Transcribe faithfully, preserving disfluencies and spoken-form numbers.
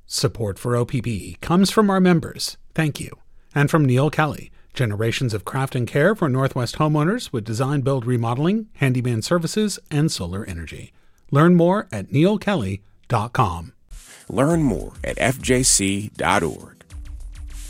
Support for O P B comes from our members. Thank you. And from Neil Kelly, generations of craft and care for Northwest homeowners with design, build, remodeling, handyman services, and solar energy. Learn more at neil kelly dot com. Learn more at f j c dot org.